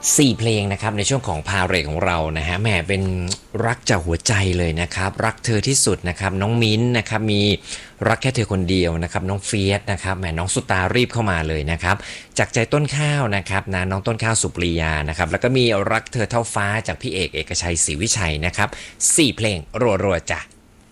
4เพลงนะครับในช่วงของพาเหรดของเรานะฮะแหมเป็นรักจากหัวใจเลยนะครับรักเธอที่สุดนะครับน้องมิ้นนะครับมีรักแค่เธอคนเดียวนะครับน้องเฟียสนะครับแหมน้องสุตารีบเข้ามาเลยนะครับจากใจต้นข้าวนะครับนะน้องต้นข้าวสุปรียานะครับแล้วก็มีรักเธอเท่าฟ้าจากพี่เอกเอกชัยศรีวิชัยนะครับ4เพลงรัวๆจ้ะ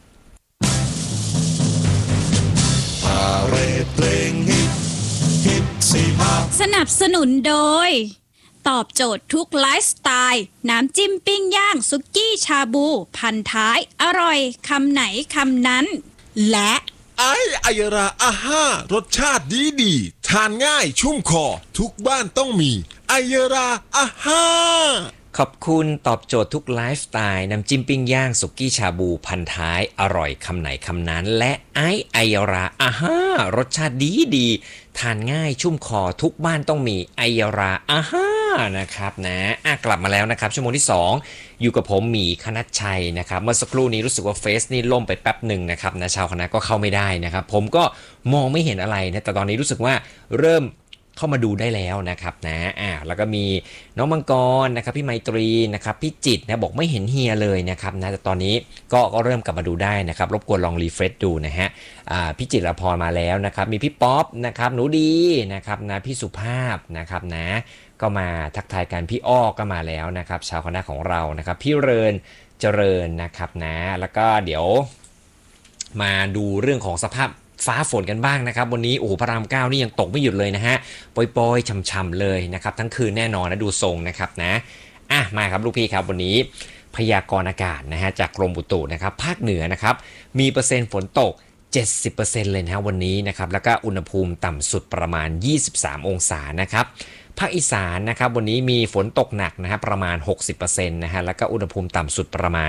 พาเหรดเพลงฮิตสี่ภาคสนับสนุนโดยตอบโจทย์ทุกไลฟ์สไตล์น้ำจิ้มปิ้งย่างสุกี้ชาบูพันท้ายอร่อยคำไหนคำนั้นและไอยราอาห้ารสชาติดีทานง่ายชุ่มคอทุกบ้านต้องมีไอยราอาห้าขอบคุณตอบโจทย์ทุกไลฟ์สไตล์น้ำจิ้มปิ้งย่างสุกี้ชาบูพันท้ายอร่อยคำไหนคำนั้นและไอยราอาห้ารสชาติดีทานง่ายชุ่มคอทุกบ้านต้องมีไอยราอาห้านะครับนะกลับมาแล้วนะครับชั่วโมงที่2อยู่กับผมหมีคณัชชัยนะครับเมื่อสักครู่นี้รู้สึกว่าเฟซนี่ล่มไปแป๊บหนึ่งนะครับนะชาวคณะก็เข้าไม่ได้นะครับผมก็มองไม่เห็นอะไรนะแต่ตอนนี้รู้สึกว่าเริ่มเข้ามาดูได้แล้วนะครับนะแล้วก็มีน้องมังกรนะครับพี่ไมตรีนะครับพี่จิตนะบอกไม่เห็นเฮียเลยนะครับนะแต่ตอนนี้ก็เริ่มกลับมาดูได้นะครับรบกวนลองรีเฟรชดูนะฮะพี่จิตรพรมาแล้วนะครับมีพี่ป๊อปนะครับหนูดีนะครับนะพี่สุภาพนะครับนะก็มาทักทายกันพี่อ้อก็มาแล้วนะครับชาวคณะของเรานะครับพี่เรินเจริญนะครับนะแล้วก็เดี๋ยวมาดูเรื่องของสภาพฟ้าฝนกันบ้างนะครับวันนี้โอ้โหพระราม9นี่ยังตกไม่หยุดเลยนะฮะปล่อยๆช่ำๆเลยนะครับทั้งคืนแน่นอนนะดูทรงนะครับนะมาครับลูกพี่ครับวันนี้พยากรณ์อากาศนะฮะจากกรมอุตุนะครับภาคเหนือนะครับมีเปอร์เซ็นต์ฝนตก 70% เลยนะวันนี้นะครับแล้วก็อุณหภูมิต่ำสุดประมาณ23องศานะครับภาคอีสานนะครับวันนี้มีฝนตกหนักนะฮะประมาณ 60% นะฮะแล้วก็อุณหภูมิต่ำสุดประมาณ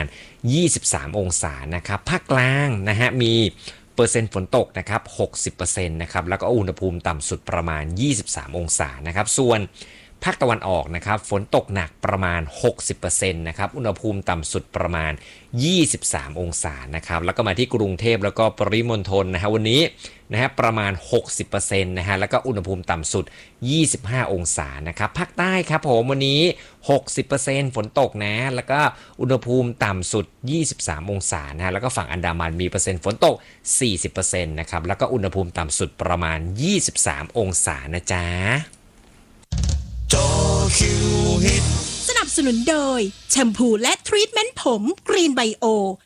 23องศานะครับภาคกลางนะฮะมีเปอร์เซ็นต์ฝนตกนะครับ 60% นะครับแล้วก็อุณหภูมิต่ำสุดประมาณ23องศานะครับส่วนภาคตะวันออกนะครับฝนตกหนักประมาณ 60% นะครับอุณหภูมิต่ำสุดประมาณ23องศานะครับแล้วก็มาที่กรุงเทพแล้วก็ปริมณฑลนะฮะวันนี้นะฮะประมาณ 60% นะฮะแล้วก็อุณหภูมิต่ำสุด25องศานะครับภาคใต้ครับผมวันนี้ 60% ฝนตกนะแล้วก็อุณหภูมิต่ำสุด23องศานะฮะแล้วก็ฝั่งอันดามันมีเปอร์เซ็นต์ฝนตก 40% นะครับแล้วก็อุณหภูมิต่ำสุดประมาณ23องศานะจ๊ะจอคิวฮิตสนับสนุนโดยแชมพูและทรีทเมนต์ผมกรีนไบโอ